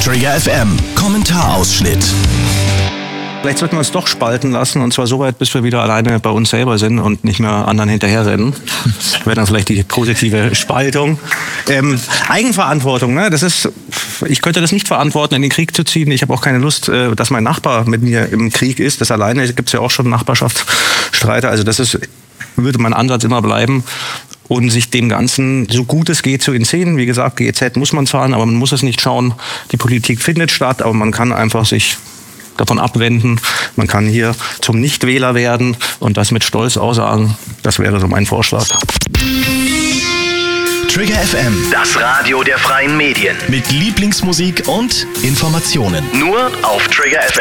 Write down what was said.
Trigger FM Kommentarausschnitt. Vielleicht sollten wir uns doch spalten lassen, und zwar so weit, bis wir wieder alleine bei uns selber sind und nicht mehr anderen hinterherrennen. Das wäre dann vielleicht die positive Spaltung. Eigenverantwortung, ne? Ich könnte das nicht verantworten, in den Krieg zu ziehen. Ich habe auch keine Lust, dass mein Nachbar mit mir im Krieg ist. Das alleine gibt es ja auch schon Nachbarschaftsstreiter. Also würde mein Ansatz immer bleiben. Und sich dem Ganzen so gut es geht zu entziehen. Wie gesagt, GEZ muss man zahlen, aber man muss es nicht schauen. Die Politik findet statt, aber man kann einfach sich davon abwenden. Man kann hier zum Nichtwähler werden und das mit Stolz aussagen. Das wäre so mein Vorschlag. Trigger FM, Das Radio der freien Medien. mit Lieblingsmusik und Informationen. Nur auf Trigger FM.